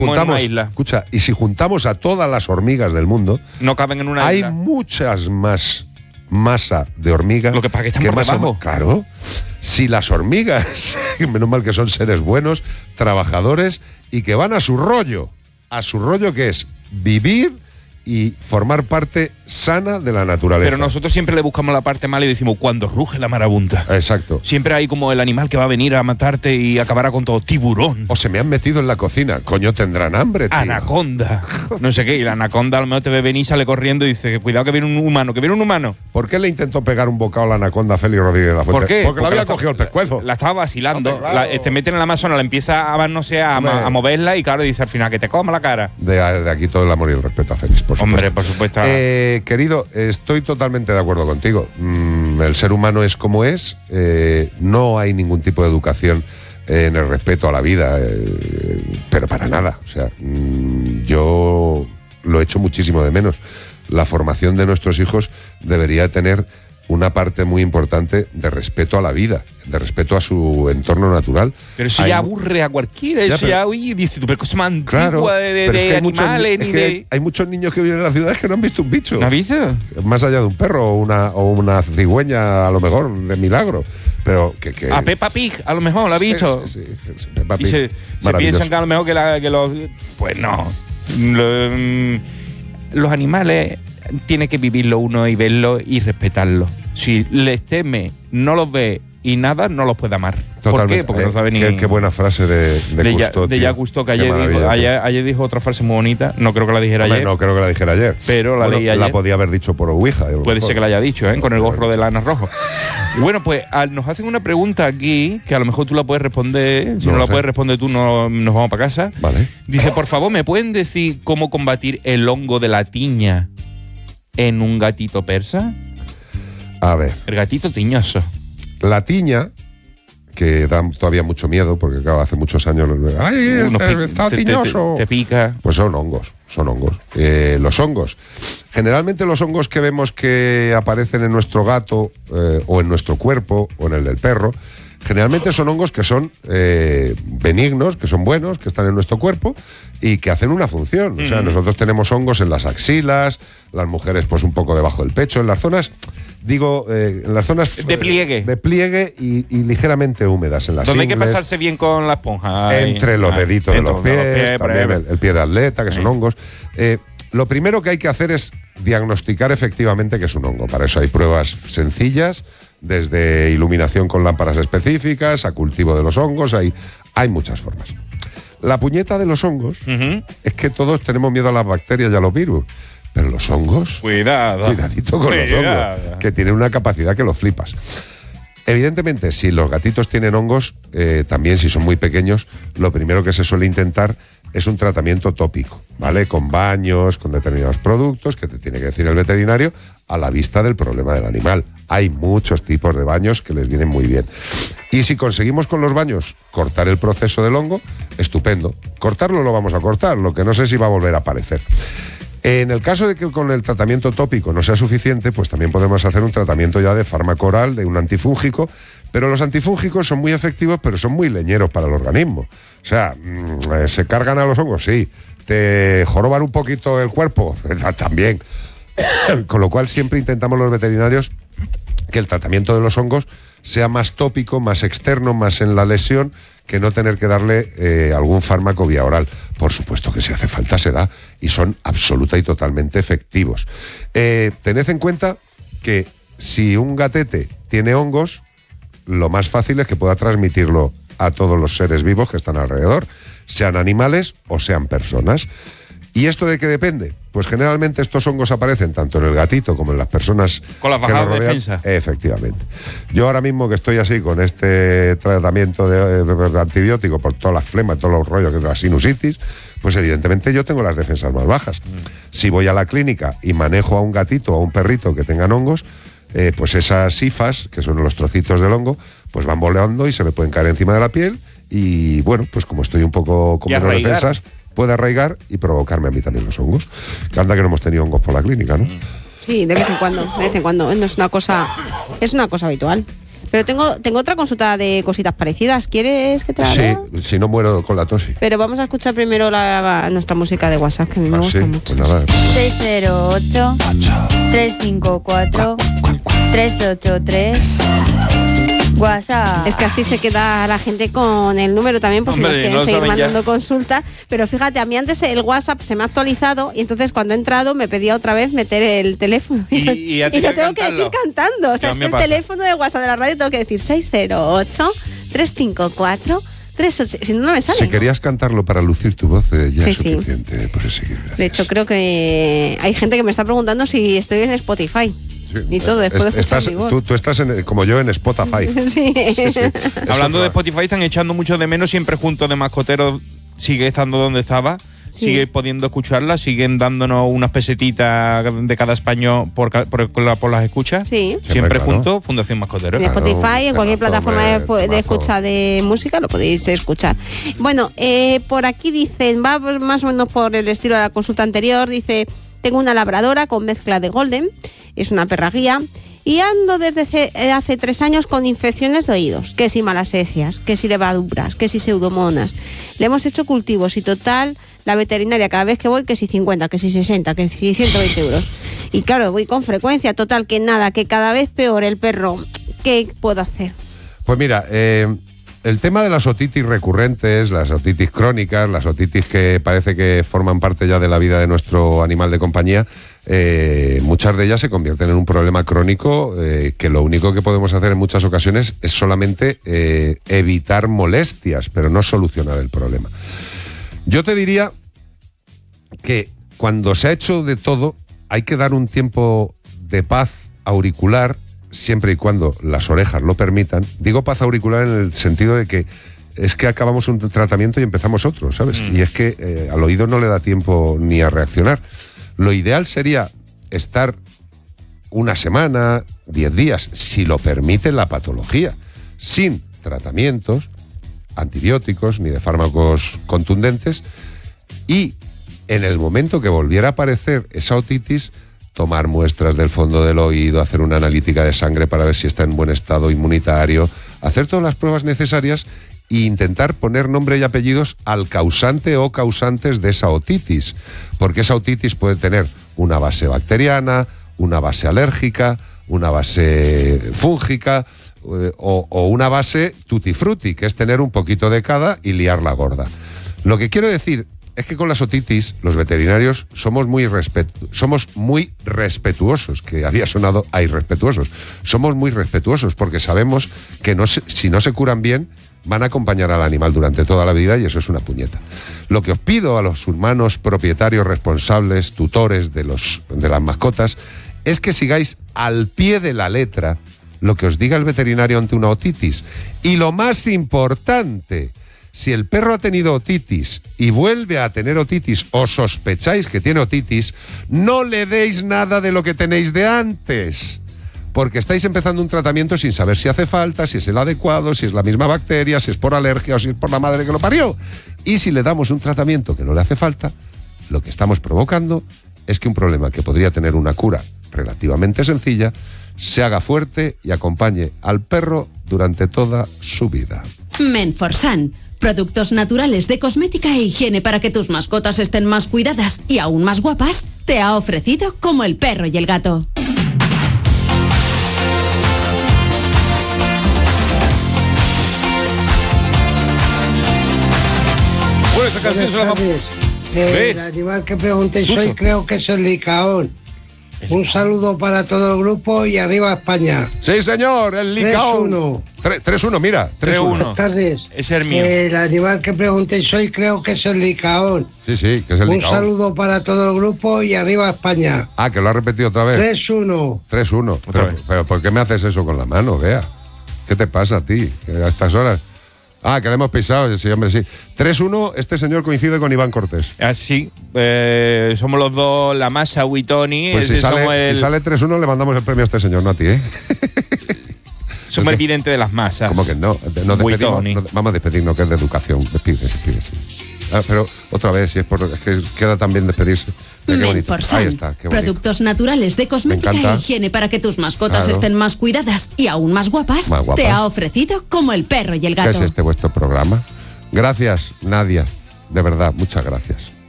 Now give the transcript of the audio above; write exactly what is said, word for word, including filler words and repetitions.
juntamos, en una isla. Escucha, y si juntamos a todas las hormigas del mundo, no caben en una hay isla. Hay muchas más masa de hormigas. Lo que pasa es que están por debajo. Claro. Si las hormigas, menos mal que son seres buenos, trabajadores y que van a su rollo, a su rollo que es vivir y formar parte sana de la naturaleza. Pero nosotros siempre le buscamos la parte mala y decimos, cuando ruge la marabunta. Exacto. Siempre hay como el animal que va a venir a matarte y acabará con todo. Tiburón. O se me han metido en la cocina. Coño, tendrán hambre, tío. Anaconda. No sé qué. Y la anaconda a lo mejor te ve venir y sale corriendo y dice, cuidado que viene un humano, que viene un humano. ¿Por qué le intentó pegar un bocado a la anaconda a Félix Rodríguez de la Fuente? ¿Por qué? Porque, Porque la había la cogido el pescuezo. La, la estaba vacilando. Hombre, claro. la, te meten en la Amazona, la empieza a, no sé, a, a moverla y claro, dice al final que te coma la cara. De, de aquí todo el amor y el respeto a Félix, por supuesto. Hombre, por supuesto. Eh, querido, estoy totalmente de acuerdo contigo. Mm, el ser humano es como es. Eh, no hay ningún tipo de educación eh, en el respeto a la vida, eh, pero para nada. O sea, mm, yo lo echo muchísimo de menos. La formación de nuestros hijos debería tener una parte muy importante de respeto a la vida, de respeto a su entorno natural. Pero eso hay ya aburre a cualquiera, ya, eso pero, ya, uy, dice tú, pero cosa más antigua claro, de, de, pero es de que hay animales, muchos, ni es que de... hay, hay muchos niños que viven en las ciudades que no han visto un bicho. ¿No has visto? Más allá de un perro o una, o una cigüeña, a lo mejor, de milagro. Pero que... que a Peppa Pig, a lo mejor, ¿la has visto? Sí, sí, sí, Peppa Pig. Y se, se piensan que a lo mejor que, la, que los... Pues no. Lo, mm, los animales tiene que vivirlo uno y verlo y respetarlo. Si les teme, no los ve y nada, no los puede amar. Totalmente. ¿Por qué? Porque eh, no sabe ni... Qué, qué buena frase de, de, de Cousteau. De Jacques Cousteau, que ayer dijo, ayer, ayer dijo otra frase muy bonita. No creo que la dijera Hombre, ayer. No creo que la dijera ayer. Pero la bueno, leí ayer. La podía haber dicho por Ouija. Puede ser que la haya dicho, ¿eh? Con el gorro de lana rojo. Y bueno, pues al, nos hacen una pregunta aquí, que a lo mejor tú la puedes responder. Si no, no la sé. puedes responder tú, no, nos vamos para casa. Vale. Dice, por favor, ¿me pueden decir cómo combatir el hongo de la tiña en un gatito persa? A ver. El gatito tiñoso. La tiña, que da todavía mucho miedo, porque claro, hace muchos años... ¡Ay, este, está te, tiñoso! Te, te, te pica. Pues son hongos, son hongos. Eh, los hongos. Generalmente los hongos que vemos que aparecen en nuestro gato, eh, o en nuestro cuerpo, o en el del perro, generalmente son hongos que son eh, benignos, que son buenos, que están en nuestro cuerpo y que hacen una función. Mm. O sea, nosotros tenemos hongos en las axilas, las mujeres pues un poco debajo del pecho, en las zonas... Digo, eh, en las zonas de pliegue, eh, de pliegue y, y ligeramente húmedas en las donde ingles, hay que pasarse bien con la esponja. Entre los deditos de los pies, los pies también el, el pie de atleta, que sí. son hongos. Eh, lo primero que hay que hacer es diagnosticar efectivamente que es un hongo. Para eso hay pruebas sencillas, desde iluminación con lámparas específicas a cultivo de los hongos, hay, hay muchas formas. La puñeta de los hongos uh-huh. es que todos tenemos miedo a las bacterias y a los virus. Pero los hongos, cuidado, cuidadito con Cuidado. los hongos, que tienen una capacidad que los flipas. Evidentemente, si los gatitos tienen hongos, eh, también si son muy pequeños, lo primero que se suele intentar es un tratamiento tópico, ¿vale? Con baños, con determinados productos, que te tiene que decir el veterinario, a la vista del problema del animal. Hay muchos tipos de baños que les vienen muy bien. Y si conseguimos con los baños cortar el proceso del hongo, estupendo. Cortarlo lo vamos a cortar, lo que no sé si va a volver a aparecer. En el caso de que con el tratamiento tópico no sea suficiente, pues también podemos hacer un tratamiento ya de fármaco oral, de un antifúngico, pero los antifúngicos son muy efectivos, pero son muy leñeros para el organismo. O sea, mmm, ¿se cargan a los hongos? Sí. ¿Te joroban un poquito el cuerpo? También. Con lo cual siempre intentamos los veterinarios que el tratamiento de los hongos sea más tópico, más externo, más en la lesión, que no tener que darle eh, algún fármaco vía oral. Por supuesto que si hace falta se da y son absoluta y totalmente efectivos. Eh, tened en cuenta que si un gatete tiene hongos, lo más fácil es que pueda transmitirlo a todos los seres vivos que están alrededor, sean animales o sean personas. ¿Y esto de qué depende? Pues generalmente estos hongos aparecen tanto en el gatito como en las personas con las bajadas de defensa. Efectivamente. Yo ahora mismo que estoy así con este tratamiento de, de, de antibiótico por todas las flemas, todos los rollos, que es la sinusitis, pues evidentemente yo tengo las defensas más bajas. Mm. Si voy a la clínica y manejo a un gatito o a un perrito que tengan hongos, eh, pues esas sifas, que son los trocitos del hongo, pues van volando y se me pueden caer encima de la piel y bueno, pues como estoy un poco con menos defensas, puede arraigar y provocarme a mí también los hongos. Que anda que no hemos tenido hongos por la clínica, ¿no? Sí, de vez en cuando, de vez en cuando. No es una cosa, es una cosa habitual. Pero tengo tengo otra consulta de cositas parecidas. ¿Quieres que te la lea? Sí, si no muero con la tos. Sí. Pero vamos a escuchar primero la, la, nuestra música de WhatsApp, que a mí me Ah, gusta sí, mucho. pues nada. seis cero ocho, tres cinco cuatro, tres ocho tres. WhatsApp. Es que así se queda la gente con el número también, por si Hombre, nos quieren no lo seguir saben mandando ya. consultas. Pero fíjate, a mí antes el WhatsApp se me ha actualizado y entonces cuando he entrado me pedía otra vez meter el teléfono. Y- y ya lo tenía que tengo que decir cantarlo. cantando. O sea, Ya es me que el pasa. teléfono de WhatsApp de la radio tengo que decir seis cero ocho, tres cinco cuatro, tres ocho. Si no, no me sale. Si querías cantarlo para lucir tu voz, eh, ya Sí, es sí. suficiente. Por seguir, gracias. De hecho, creo que hay gente que me está preguntando si estoy en Spotify. Sí, Y todo, después de es- escuchar estás, mi voz. tú, tú estás en, como yo en Spotify. Sí. Sí, sí. Hablando Eso, de Spotify, están echando mucho de menos, siempre junto de Mascoteros sigue estando donde estaba, Sí. sigue pudiendo escucharla, siguen dándonos unas pesetitas de cada español por, ca- por, por la- por las escuchas. Sí. Siempre Siempre, claro. juntos, Fundación Mascotero. En Claro, Spotify, en cualquier temazo, plataforma de, hombre, de temazo. escucha de música lo podéis escuchar. Bueno, eh, por aquí dicen, va pues, más o menos por el estilo de la consulta anterior, dice, tengo una labradora con mezcla de golden, es una perra guía, y ando desde hace, eh, hace tres años con infecciones de oídos, que si malasecias, que si levaduras, que si pseudomonas. Le hemos hecho cultivos y total, la veterinaria cada vez que voy, que si cincuenta, que si sesenta, que si ciento veinte euros. Y claro, voy con frecuencia, total, que nada, que cada vez peor el perro. ¿Qué puedo hacer? Pues mira, eh, el tema de las otitis recurrentes, las otitis crónicas, las otitis que parece que forman parte ya de la vida de nuestro animal de compañía, eh, muchas de ellas se convierten en un problema crónico eh, que lo único que podemos hacer en muchas ocasiones es solamente eh, evitar molestias, pero no solucionar el problema. Yo te diría que cuando se ha hecho de todo, hay que dar un tiempo de paz auricular, siempre y cuando las orejas lo permitan. Digo paz auricular en el sentido de que es que acabamos un tratamiento y empezamos otro, ¿sabes? Mm. Y es que eh, al oído no le da tiempo ni a reaccionar. Lo ideal sería estar una semana, diez días, si lo permite la patología, sin tratamientos, antibióticos ni de fármacos contundentes, y en el momento que volviera a aparecer esa otitis, tomar muestras del fondo del oído, hacer una analítica de sangre para ver si está en buen estado inmunitario, hacer todas las pruebas necesarias e intentar poner nombre y apellidos al causante o causantes de esa otitis, porque esa otitis puede tener una base bacteriana, una base alérgica, una base fúngica eh, o, o una base tutti frutti, que es tener un poquito de cada y liarla gorda. Lo que quiero decir es que con las otitis, los veterinarios somos muy, respetu- somos muy respetuosos, que había sonado a irrespetuosos. Somos muy respetuosos porque sabemos que no se- si no se curan bien, van a acompañar al animal durante toda la vida y eso es una puñeta. Lo que os pido a los humanos propietarios, responsables, tutores de, los, de las mascotas, es que sigáis al pie de la letra lo que os diga el veterinario ante una otitis. Y lo más importante, si el perro ha tenido otitis y vuelve a tener otitis o sospecháis que tiene otitis, no le deis nada de lo que tenéis de antes, porque estáis empezando un tratamiento sin saber si hace falta, si es el adecuado, si es la misma bacteria, si es por alergia o si es por la madre que lo parió. Y si le damos un tratamiento que no le hace falta, lo que estamos provocando es que un problema que podría tener una cura relativamente sencilla se haga fuerte y acompañe al perro durante toda su vida. Menforsan, productos naturales de cosmética e higiene para que tus mascotas estén más cuidadas y aún más guapas, te ha ofrecido Como el perro y el gato. Bueno, esta canción se la Buenas vamos. tardes. Eh, Sí. El animal que preguntéis Susto. hoy creo que es el licaón. Un saludo para todo el grupo y arriba España. Sí, señor, el licaón. tres uno, mira. tres uno. Buenas tardes. Ese es el mío. El animal que preguntéis hoy creo que es el licaón. Sí, sí, que es el Un licaón. saludo para todo el grupo y arriba España. Ah, que lo ha repetido otra vez. tres uno. tres uno. Otra Pero, vez. pero ¿por qué me haces eso con la mano, Bea? ¿Qué te pasa a ti que a estas horas? Ah, que le hemos pisado, sí, hombre, sí. tres uno, este señor coincide con Iván Cortés. Así, eh, somos los dos, la masa y Tony. Pues si ese somos sale, el, si sale tres uno, le mandamos el premio a este señor, no a ti, ¿eh? somos el vidente de las masas. Como que no. Nos despedimos, Buitoni. nos- vamos a despedirnos, que es de educación. Despídese, despídese. Ah, pero otra vez, si es, por, es que queda tan bien despedirse. Qué bonito. Menforsan, Ahí está, qué bonito. productos naturales de cosmética e higiene para que tus mascotas Claro. estén más cuidadas y aún más guapas, Más guapas. te ha ofrecido como el perro y el ¿Qué gato. es este vuestro programa? Gracias, Nadia. De verdad, muchas gracias.